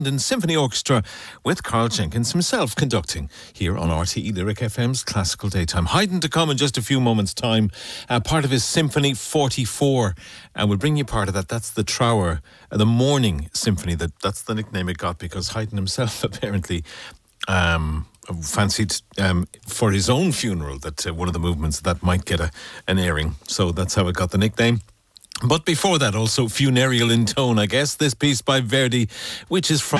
London Symphony Orchestra with Carl Jenkins himself conducting here on RTE Lyric FM's Classical Daytime. Haydn to come in just a few moments' time, part of his Symphony 44, and we'll bring you part of that. That's the Trower, the Morning Symphony. That's the nickname it got because Haydn himself apparently fancied for his own funeral that one of the movements that might get an airing. So that's how it got the nickname. But before that, also funereal in tone, I guess, this piece by Verdi, which is from